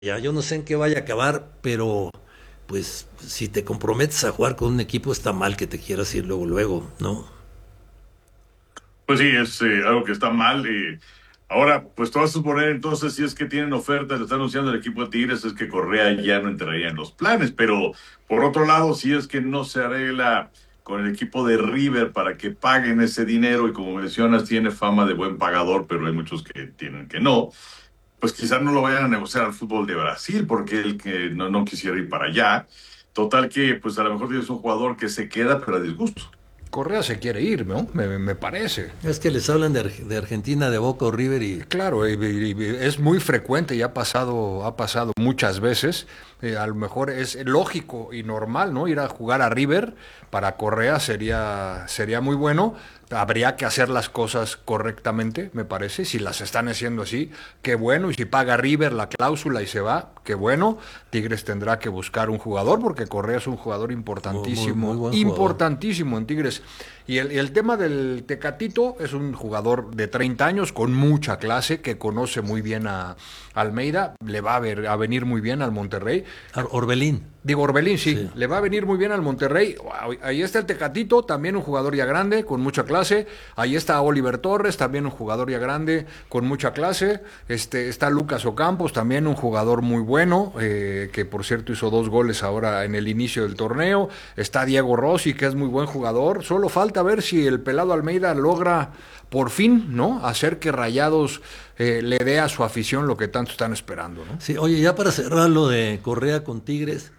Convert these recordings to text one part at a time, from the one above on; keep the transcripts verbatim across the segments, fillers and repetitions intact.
Ya, yo no sé en qué vaya a acabar, pero pues si te comprometes a jugar con un equipo está mal que te quieras ir luego, luego, ¿no? Pues sí, es eh, algo que está mal. eh. Ahora, pues tú vas a suponer entonces, si es que tienen ofertas, le está anunciando el equipo de Tigres, es que Correa ya no entraría en los planes. Pero por otro lado, si es que no se arregla con el equipo de River para que paguen ese dinero, y como mencionas, tiene fama de buen pagador, pero hay muchos que tienen que no, pues quizás no lo vayan a negociar al fútbol de Brasil, porque él que no, no quisiera ir para allá. Total que, pues a lo mejor tienes un jugador que se queda, pero a disgusto. Correa se quiere ir, ¿no? Me, me parece. Es que les hablan de, Ar- de Argentina, de Boca o River y Claro, y- y- y es muy frecuente y ha pasado, ha pasado muchas veces. Eh, a lo mejor es lógico y normal, ¿no? Ir a jugar a River para Correa sería, sería muy bueno. Habría que hacer las cosas correctamente, me parece. Si las están haciendo así, qué bueno. Y si paga River la cláusula y se va, qué bueno. Tigres tendrá que buscar un jugador porque Correa es un jugador muy, muy, muy importantísimo, buen jugador. importantísimo en Tigres. Y el, y el tema del Tecatito es un jugador de treinta años con mucha clase que conoce muy bien a Almeida, le va a, ver, a venir muy bien al Monterrey. Ar- Orbelín, Digo, Orbelín, sí, sí. le va a venir muy bien al Monterrey. Ahí está el Tecatito, también un jugador ya grande, con mucha clase. Ahí está Oliver Torres, también un jugador ya grande, con mucha clase. Este, está Lucas Ocampos, también un jugador muy bueno, eh, que por cierto hizo dos goles ahora en el inicio del torneo. Está Diego Rossi, que es muy buen jugador. Solo falta ver si el pelado Almeida logra por fin, ¿no? Hacer que Rayados eh, le dé a su afición lo que tanto están esperando, ¿no? Sí, oye, ya para cerrar lo de Correa con Tigres,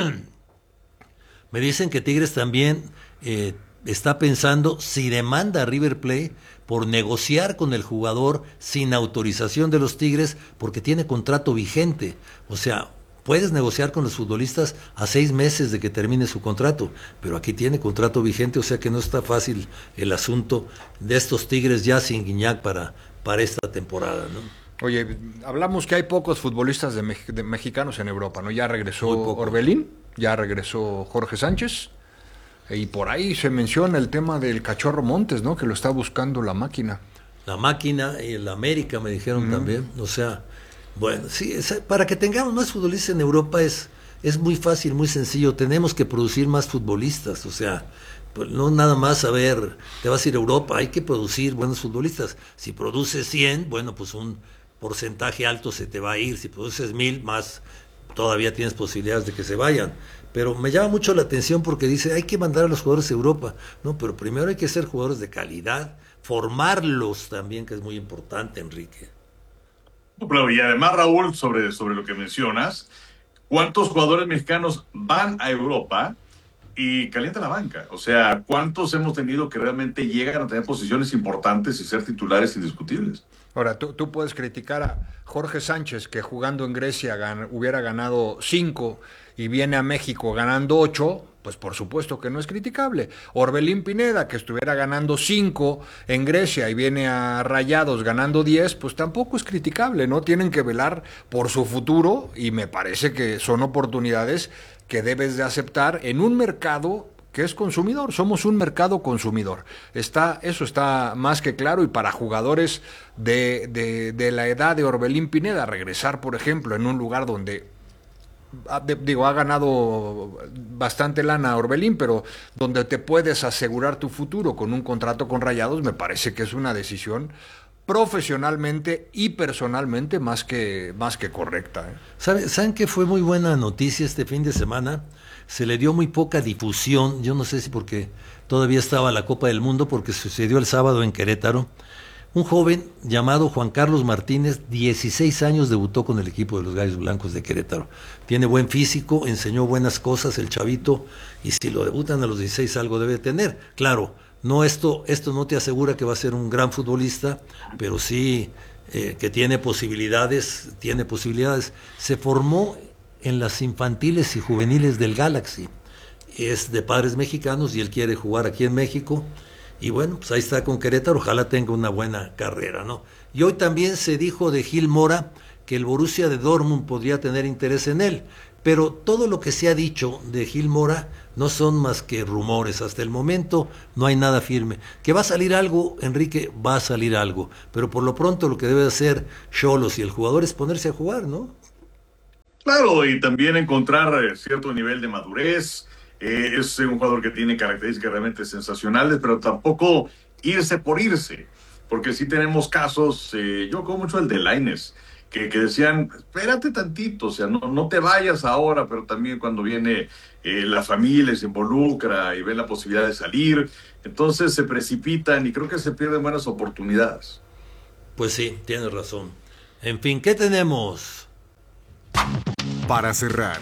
me dicen que Tigres también eh, está pensando si demanda a River Plate por negociar con el jugador sin autorización de los Tigres porque tiene contrato vigente. O sea, puedes negociar con los futbolistas a seis meses de que termine su contrato, pero aquí tiene contrato vigente, o sea que no está fácil el asunto de estos Tigres ya sin Guiñac para, para esta temporada, ¿no? Oye, hablamos que hay pocos futbolistas de, Mex- de mexicanos en Europa, ¿no? Ya regresó Muy pocos. Orbelín, ya regresó Jorge Sánchez, y por ahí se menciona el tema del Cachorro Montes, ¿no? Que lo está buscando la máquina. La máquina y el América me dijeron también, o sea, bueno, sí, es- para que tengamos más futbolistas en Europa es, es muy fácil, muy sencillo, tenemos que producir más futbolistas, o sea, pues no nada más a ver, te vas a ir a Europa, hay que producir buenos futbolistas, si produces cien, bueno, pues un porcentaje alto se te va a ir, si produces mil más, todavía tienes posibilidades de que se vayan. Pero me llama mucho la atención porque dice, hay que mandar a los jugadores a Europa. No, pero primero hay que ser jugadores de calidad, formarlos también, que es muy importante, Enrique. Pero, y además, Raúl, sobre, sobre lo que mencionas, ¿cuántos jugadores mexicanos van a Europa y calientan la banca? O sea, ¿cuántos hemos tenido que realmente llegan a tener posiciones importantes y ser titulares indiscutibles? Ahora, tú, tú puedes criticar a Jorge Sánchez, que jugando en Grecia gan- hubiera ganado cinco y viene a México ganando ocho, pues por supuesto que no es criticable. Orbelín Pineda, que estuviera ganando cinco en Grecia y viene a Rayados ganando diez, pues tampoco es criticable, ¿no? Tienen que velar por su futuro y me parece que son oportunidades que debes de aceptar en un mercado que es consumidor, somos un mercado consumidor. Está, eso está más que claro y para jugadores de, de, de la edad de Orbelín Pineda, regresar, por ejemplo, en un lugar donde ha- de- digo, ha ganado bastante lana Orbelín, pero donde te puedes asegurar tu futuro con un contrato con Rayados, me parece que es una decisión profesionalmente y personalmente más que, más que correcta, ¿eh? ¿Sabe- ¿Saben que fue muy buena noticia este fin de semana? Se le dio muy poca difusión, yo no sé si porque todavía estaba la Copa del Mundo, porque sucedió el sábado en Querétaro. Un joven llamado Juan Carlos Martínez, dieciséis años, debutó con el equipo de los Gallos Blancos de Querétaro. Tiene buen físico, enseñó buenas cosas el chavito, y si lo debutan a los dieciséis algo debe tener. Claro, no esto, esto no te asegura que va a ser un gran futbolista, pero sí eh, que tiene posibilidades, tiene posibilidades. Se formó en las infantiles y juveniles del Galaxy. Es de padres mexicanos y él quiere jugar aquí en México. Y bueno, pues ahí está con Querétaro, ojalá tenga una buena carrera, ¿no? Y hoy también se dijo de Gil Mora que el Borussia de Dortmund podría tener interés en él, pero todo lo que se ha dicho de Gil Mora no son más que rumores, hasta el momento no hay nada firme. Que va a salir algo, Enrique, va a salir algo, pero por lo pronto lo que debe hacer Xolos y el jugador es ponerse a jugar, ¿no? claro, y también encontrar eh, cierto nivel de madurez. Eh, es un jugador que tiene características realmente sensacionales, pero tampoco irse por irse, porque sí tenemos casos, eh, yo como mucho el de Lainez, que, que decían, espérate tantito, o sea, no, no te vayas ahora, pero también cuando viene eh, la familia, se involucra y ve la posibilidad de salir, entonces se precipitan y creo que se pierden buenas oportunidades. Pues sí, tienes razón. En fin, ¿qué tenemos? Para cerrar,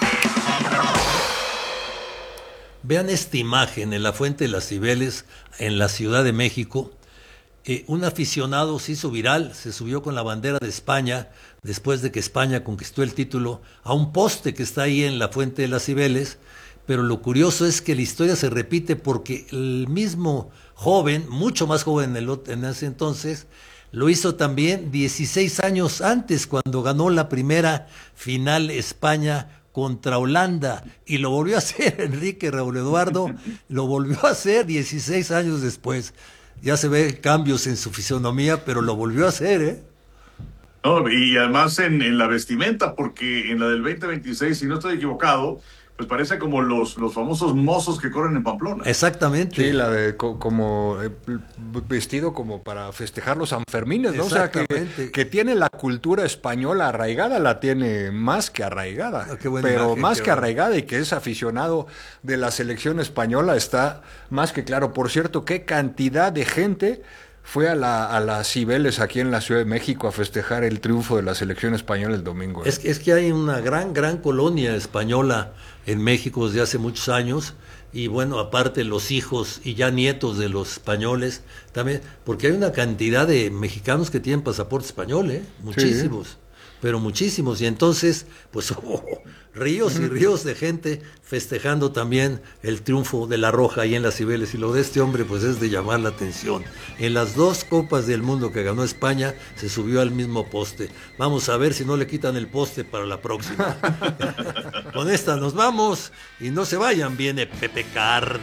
vean esta imagen en la Fuente de las Cibeles, en la Ciudad de México. Eh, un aficionado se hizo viral, se subió con la bandera de España, después de que España conquistó el título, a un poste que está ahí en la Fuente de las Cibeles. Pero lo curioso es que la historia se repite porque el mismo joven, mucho más joven en, el, en ese entonces, lo hizo también dieciséis años antes, cuando ganó la primera final España contra Holanda, y lo volvió a hacer Enrique Raúl Eduardo, lo volvió a hacer dieciséis años después. Ya se ve cambios en su fisonomía, pero lo volvió a hacer, ¿eh? No, y además en, en la vestimenta, porque en la del veinte veintiséis, si no estoy equivocado, pues parece como los, los famosos mozos que corren en Pamplona. Exactamente. Sí, la de co como eh, vestido como para festejar los Sanfermines, ¿no? O sea, que, que tiene la cultura española arraigada, la tiene más que arraigada. Oh, qué buena pero imagen, más qué que bueno. arraigada, y que es aficionado de la selección española está más que claro. Por cierto, qué cantidad de gente fue a la a las Cibeles aquí en la Ciudad de México a festejar el triunfo de la selección española el domingo. ¿eh? Es, es que hay una gran, gran colonia española en México desde hace muchos años, y bueno, aparte los hijos y ya nietos de los españoles también, porque hay una cantidad de mexicanos que tienen pasaporte español, ¿eh? Muchísimos, sí. Pero muchísimos, y entonces, pues, oh, ríos y ríos de gente festejando también el triunfo de la Roja ahí en las Cibeles, y lo de este hombre, pues, es de llamar la atención. En las dos Copas del Mundo que ganó España, se subió al mismo poste. Vamos a ver si no le quitan el poste para la próxima. Con esta nos vamos, y no se vayan, viene Pepe Cárdenas.